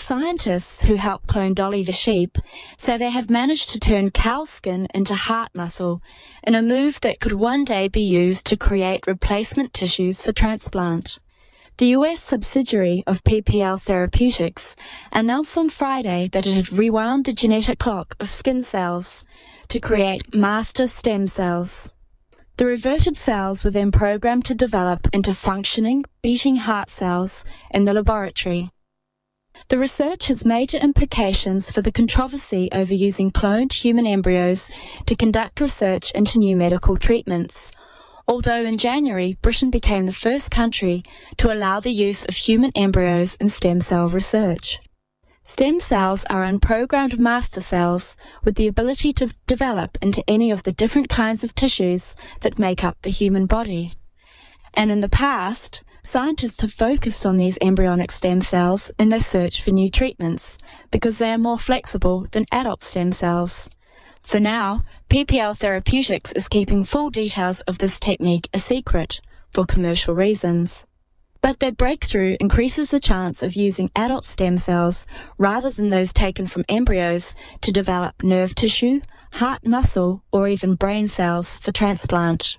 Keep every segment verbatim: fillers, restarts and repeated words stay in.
scientists who helped clone Dolly the sheep say they have managed to turn cow skin into heart muscle in a move that could one day be used to create replacement tissues for transplant. The U S subsidiary of P P L Therapeutics announced on Friday that it had rewound the genetic clock of skin cells to create master stem cells. The reverted cells were then programmed to develop into functioning, beating heart cells in the laboratory. The research has major implications for the controversy over using cloned human embryos to conduct research into new medical treatments, although in January, Britain became the first country to allow the use of human embryos in stem cell research. Stem cells are unprogrammed master cells with the ability to develop into any of the different kinds of tissues that make up the human body. And in the past, scientists have focused on these embryonic stem cells in their search for new treatments because they are more flexible than adult stem cells. For now, P P L Therapeutics is keeping full details of this technique a secret for commercial reasons. But their breakthrough increases the chance of using adult stem cells rather than those taken from embryos to develop nerve tissue, heart muscle, or even brain cells for transplant.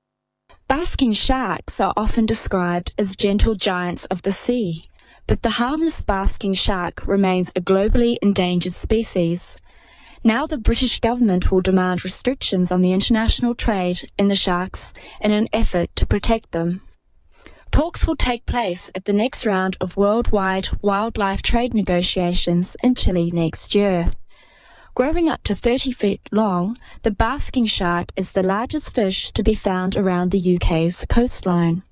Basking sharks are often described as gentle giants of the sea, but the harmless basking shark remains a globally endangered species. Now the British government will demand restrictions on the international trade in the sharks in an effort to protect them. Talks will take place at the next round of worldwide wildlife trade negotiations in Chile next year. Growing up to thirty feet long, the basking shark is the largest fish to be found around the U K's coastline.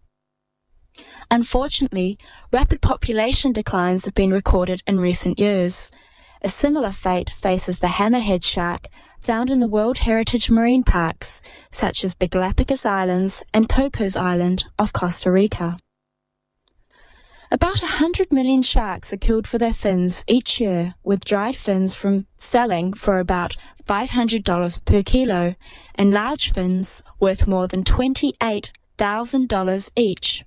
Unfortunately, rapid population declines have been recorded in recent years. A similar fate faces the hammerhead shark found in the World Heritage Marine Parks, such as the Galapagos Islands and Cocos Island off Costa Rica. About one hundred million sharks are killed for their fins each year, with dried fins from selling for about five hundred dollars per kilo, and large fins worth more than twenty-eight thousand dollars each.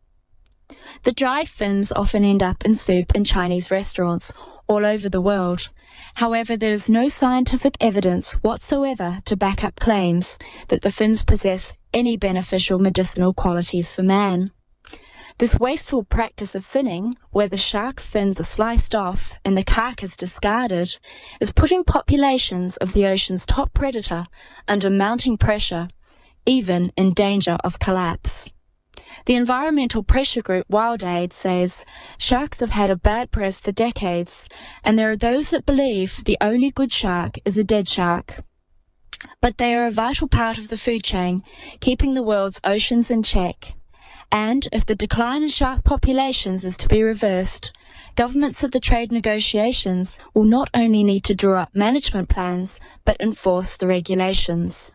The dried fins often end up in soup in Chinese restaurants all over the world. However, there is no scientific evidence whatsoever to back up claims that the fins possess any beneficial medicinal qualities for man. This wasteful practice of finning, where the shark's fins are sliced off and the carcass discarded, is putting populations of the ocean's top predator under mounting pressure, even in danger of collapse. The environmental pressure group WildAid says sharks have had a bad press for decades, and there are those that believe the only good shark is a dead shark. But they are a vital part of the food chain, keeping the world's oceans in check. And if the decline in shark populations is to be reversed, governments at the trade negotiations will not only need to draw up management plans, but enforce the regulations.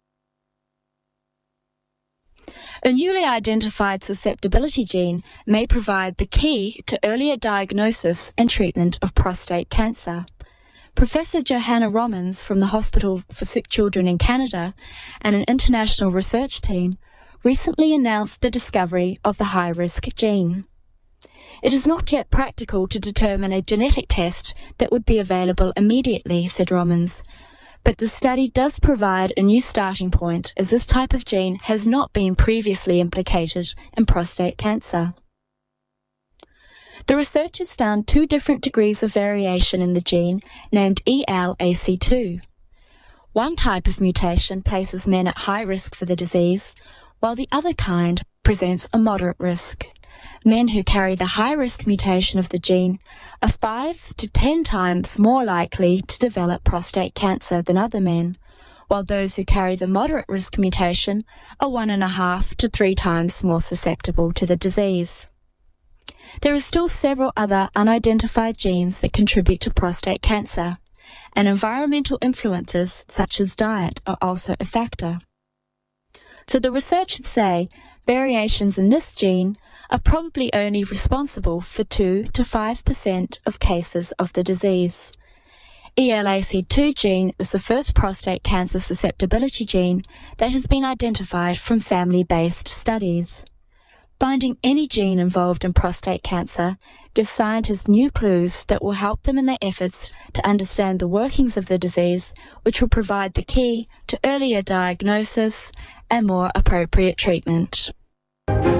A newly identified susceptibility gene may provide the key to earlier diagnosis and treatment of prostate cancer. Professor Johanna Romans from the Hospital for Sick Children in Canada and an international research team recently announced the discovery of the high-risk gene. It is not yet practical to determine a genetic test that would be available immediately, said Romans, but the study does provide a new starting point, as this type of gene has not been previously implicated in prostate cancer. The researchers found two different degrees of variation in the gene named E L A C two. One type of mutation places men at high risk for the disease, while the other kind presents a moderate risk. Men who carry the high-risk mutation of the gene are five to ten times more likely to develop prostate cancer than other men, while those who carry the moderate risk mutation are one and a half to three times more susceptible to the disease. There are still several other unidentified genes that contribute to prostate cancer, and environmental influences such as diet are also a factor. So the researchers say variations in this gene are probably only responsible for two to five percent of cases of the disease. E L A C two gene is the first prostate cancer susceptibility gene that has been identified from family-based studies. Finding any gene involved in prostate cancer gives scientists new clues that will help them in their efforts to understand the workings of the disease, which will provide the key to earlier diagnosis and more appropriate treatment.